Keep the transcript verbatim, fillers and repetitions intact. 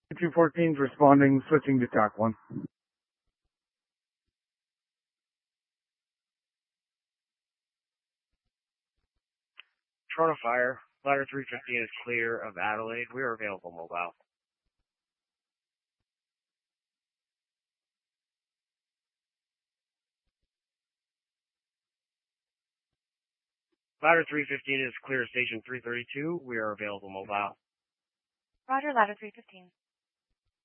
two fourteen is responding, switching to T A C one. Toronto Fire, ladder three fifteen is clear of Adelaide. We are available mobile. Ladder three fifteen is clear of station three thirty-two. We are available mobile. Roger, ladder three fifteen.